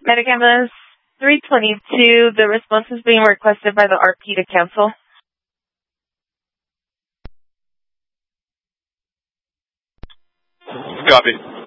Metacamas 322, the response is being requested by the RP to cancel. Copy.